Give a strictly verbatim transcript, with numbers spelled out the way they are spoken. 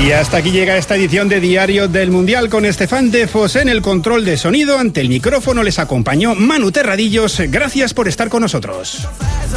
Y hasta aquí llega esta edición de Diario del Mundial con Estefan Defos en el control de sonido. Ante el micrófono les acompañó Manu Terradillos. Gracias por estar con nosotros.